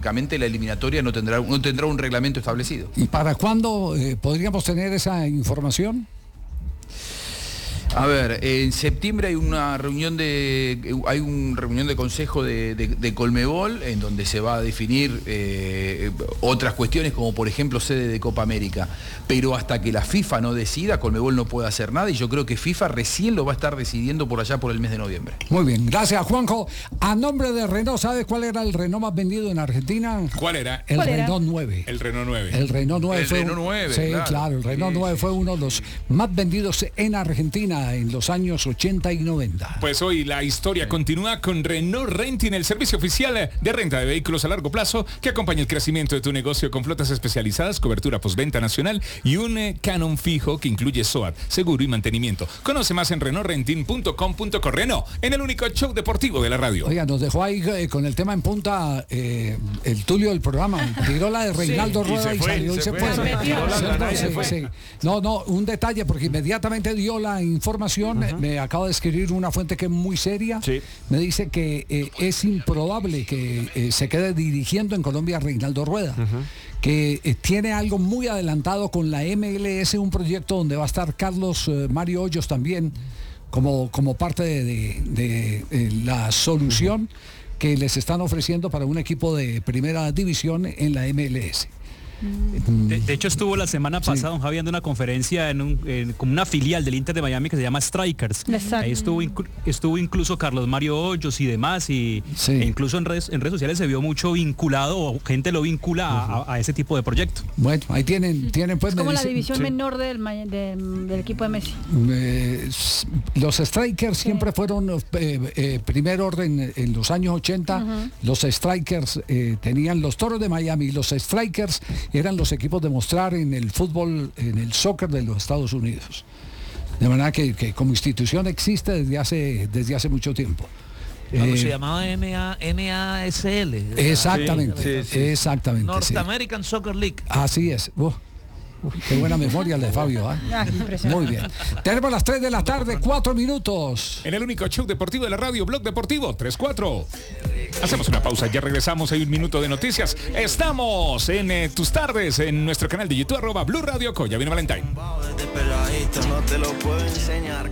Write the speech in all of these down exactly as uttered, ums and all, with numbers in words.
la eliminatoria no tendrá, no tendrá un reglamento establecido. ¿Y para cuándo eh, podríamos tener esa información? A ver, en septiembre hay una reunión de hay una reunión de consejo de, de, de Conmebol en donde se va a definir eh, otras cuestiones como por ejemplo sede de Copa América, pero hasta que la FIFA no decida, Conmebol no puede hacer nada y yo creo que FIFA recién lo va a estar decidiendo por allá por el mes de noviembre. Muy bien, gracias Juanjo. A nombre de Renault, ¿sabes cuál era el Renault más vendido en Argentina? ¿Cuál era? El ¿Cuál Renault era? nueve. El Renault nueve. El Renault nueve el fue Renault un, nueve, sí, claro. claro, el Renault sí, nueve sí. fue uno de los más vendidos en Argentina en los años ochenta y noventa. Pues hoy la historia sí. continúa con Renault Renting, el servicio oficial de renta de vehículos a largo plazo que acompaña el crecimiento de tu negocio con flotas especializadas, cobertura postventa nacional y un eh, canon fijo que incluye S O A T, seguro y mantenimiento. Conoce más en renault renting punto com punto co. Renault, en el único show deportivo de la radio. Oiga, nos dejó ahí eh, con el tema en punta eh, el Tulio del programa. Tiró la de Reinaldo sí, Rueda y, y fue, salió y se, se fue. fue. Se fue. Sí, sí. No, no, un detalle porque inmediatamente dio la información. Uh-huh. Me acaba de escribir una fuente que es muy seria. Sí. Me dice que eh, es improbable que eh, se quede dirigiendo en Colombia Reinaldo Rueda. Uh-huh. Que eh, tiene algo muy adelantado con la M L S, un proyecto donde va a estar Carlos eh, Mario Hoyos también como, como parte de, de, de, de la solución uh-huh. que les están ofreciendo para un equipo de primera división en la M L S. De, de hecho estuvo la semana pasada, sí. don Javi, dando una conferencia en, un, en como una filial del Inter de Miami que se llama Strikers. Exacto. Ahí estuvo, inclu, estuvo incluso Carlos Mario Hoyos y demás y sí. e incluso en redes, en redes sociales se vio mucho vinculado o gente lo vincula uh-huh. a, a ese tipo de proyecto. Bueno, ahí tienen, tienen pues... Es como dice, la división sí. menor del, del, del equipo de Messi. Eh, los Strikers sí. siempre fueron eh, eh, primer orden en los años ochenta. Uh-huh. Los Strikers eh, tenían los Toros de Miami, los Strikers eran los equipos de mostrar en el fútbol, en el soccer de los Estados Unidos. De manera que, que como institución existe desde hace, desde hace mucho tiempo. Eh, se llamaba M A S L. Exactamente, sí, sí, sí. exactamente. North sí. American Soccer League. Así es. Uh. Qué buena memoria la de Fabio, ¿eh? Muy bien. Tenemos las tres de la tarde, cuatro minutos. En el único show deportivo de la radio, Blog Deportivo, tres cuatro. Hacemos una pausa, ya regresamos, hay un minuto de noticias. Estamos en eh, tus tardes, en nuestro canal de YouTube, arroba Blue Radio Co. Ya viene Valentine. No te lo puedo enseñar.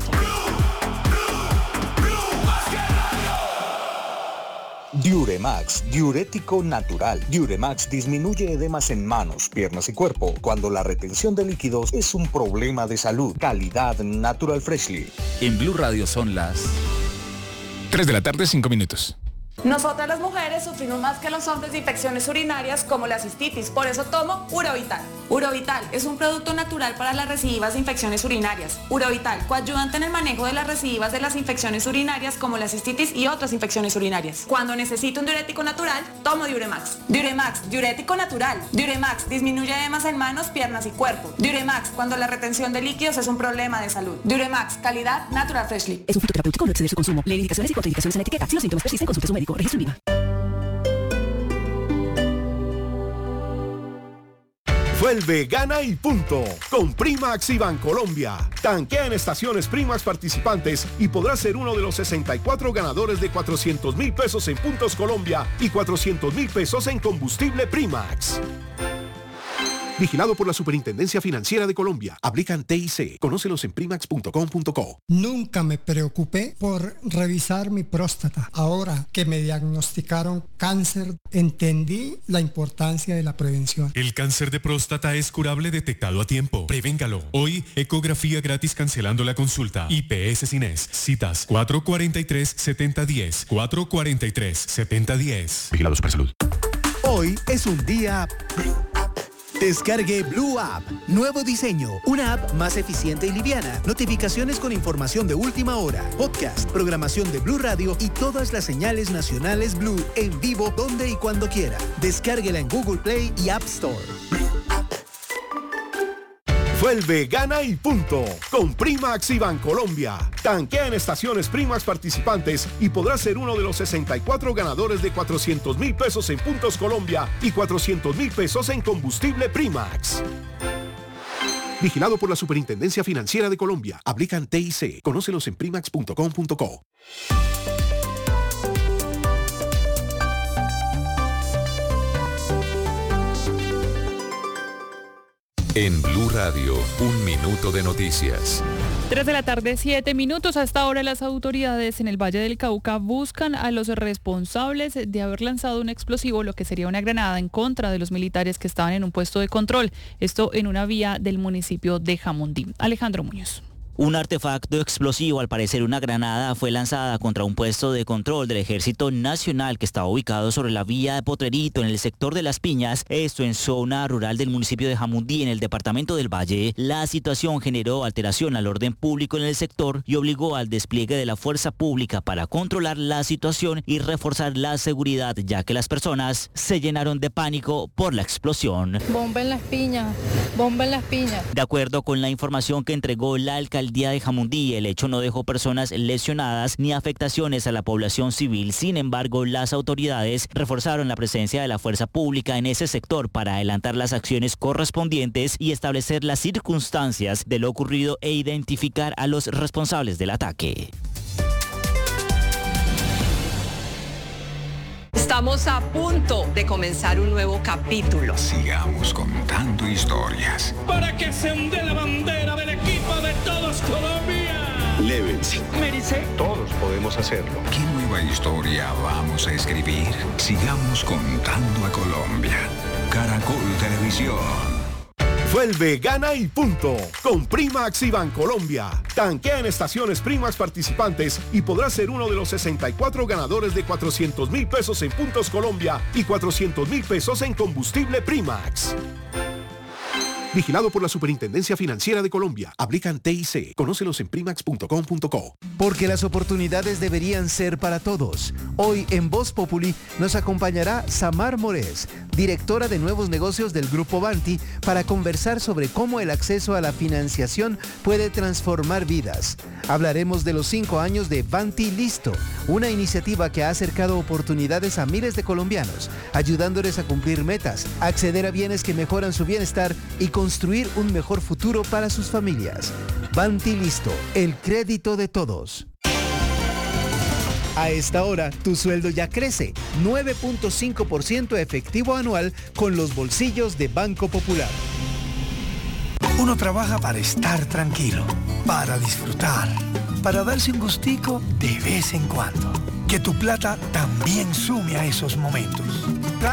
Diuremax, diurético natural. Diuremax disminuye edemas en manos, piernas y cuerpo cuando la retención de líquidos es un problema de salud. Calidad Natural Freshly. En Blue Radio son las tres de la tarde, cinco minutos. Nosotras las mujeres sufrimos más que los hombres de infecciones urinarias como la cistitis, por eso tomo Urovital. Urovital es un producto natural para las recidivas de infecciones urinarias. Urovital, coadyuvante en el manejo de las recidivas de las infecciones urinarias como la cistitis y otras infecciones urinarias. Cuando necesito un diurético natural, tomo Diuremax. Diuremax, diurético natural. Diuremax disminuye edemas en manos, piernas y cuerpo. Diuremax, cuando la retención de líquidos es un problema de salud. Diuremax, calidad Natural Freshly. Es un fitoterapéutico, no exceder su consumo. Lee indicaciones y contraindicaciones en la etiqueta. Si los síntomas persisten, consulte a su médico. Registro INVIMA. Vuelve, gana y punto con Primax y Bancolombia. Tanquea en estaciones Primax participantes y podrás ser uno de los sesenta y cuatro ganadores de cuatrocientos mil pesos en Puntos Colombia y cuatrocientos mil pesos en combustible Primax. Vigilado por la Superintendencia Financiera de Colombia. Aplican T I C. Conócelos en primax punto com punto co. Nunca me preocupé por revisar mi próstata. Ahora que me diagnosticaron cáncer, entendí la importancia de la prevención. El cáncer de próstata es curable detectado a tiempo. Prevéngalo. Hoy, ecografía gratis cancelando la consulta. I P S Cines. Citas cuatro cuatro tres, siete cero uno cero. cuatro cuatro tres, siete cero uno cero. Vigilado Supersalud. Hoy es un día... Descargue Blue App. Nuevo diseño. Una app más eficiente y liviana. Notificaciones con información de última hora. Podcast, programación de Blue Radio y todas las señales nacionales Blue en vivo donde y cuando quiera. Descárguela en Google Play y App Store. Vuelve, gana y punto con Primax y Bancolombia. Tanquea en estaciones Primax participantes y podrás ser uno de los sesenta y cuatro ganadores de cuatrocientos mil pesos en Puntos Colombia y cuatrocientos mil pesos en combustible Primax. Vigilado por la Superintendencia Financiera de Colombia. Aplican T I C. Conócelos en primax punto com punto co. En Blue Radio, un minuto de noticias. Tres de la tarde, siete minutos. Hasta ahora las autoridades en el Valle del Cauca buscan a los responsables de haber lanzado un explosivo, lo que sería una granada, en contra de los militares que estaban en un puesto de control. Esto en una vía del municipio de Jamundí. Alejandro Muñoz. Un artefacto explosivo, al parecer una granada, fue lanzada contra un puesto de control del Ejército Nacional que estaba ubicado sobre la vía de Potrerito en el sector de Las Piñas, esto en zona rural del municipio de Jamundí en el departamento del Valle. La situación generó alteración al orden público en el sector y obligó al despliegue de la fuerza pública para controlar la situación y reforzar la seguridad, ya que las personas se llenaron de pánico por la explosión. Bomba en Las Piñas, bomba en Las Piñas. De acuerdo con la información que entregó la alcaldía Día de Jamundí, el hecho no dejó personas lesionadas ni afectaciones a la población civil. Sin embargo, las autoridades reforzaron la presencia de la fuerza pública en ese sector para adelantar las acciones correspondientes y establecer las circunstancias de lo ocurrido e identificar a los responsables del ataque. Estamos a punto de comenzar un nuevo capítulo. Sigamos contando historias. Para que se onde la bandera del equipo de todos Colombia. Lévense. Mérice. Todos podemos hacerlo. ¿Qué nueva historia vamos a escribir? Sigamos contando a Colombia. Caracol Televisión. Vuelve, gana y punto. Con Primax y Bancolombia. Tanquea en estaciones Primax participantes y podrás ser uno de los sesenta y cuatro ganadores de cuatrocientos mil pesos en Puntos Colombia y cuatrocientos mil pesos en combustible Primax. Vigilado por la Superintendencia Financiera de Colombia. Aplican T I C. Conócelos en primax punto com punto co. Porque las oportunidades deberían ser para todos. Hoy en Voz Populi nos acompañará Samar Morés, directora de nuevos negocios del Grupo Banti, para conversar sobre cómo el acceso a la financiación puede transformar vidas. Hablaremos de los cinco años de Banti Listo, una iniciativa que ha acercado oportunidades a miles de colombianos, ayudándoles a cumplir metas, acceder a bienes que mejoran su bienestar y construir un mejor futuro para sus familias. Banti Listo, el crédito de todos. A esta hora, tu sueldo ya crece, nueve punto cinco por ciento efectivo anual con los bolsillos de Banco Popular. Uno trabaja para estar tranquilo, para disfrutar, para darse un gustico de vez en cuando. Que tu plata también sume a esos momentos.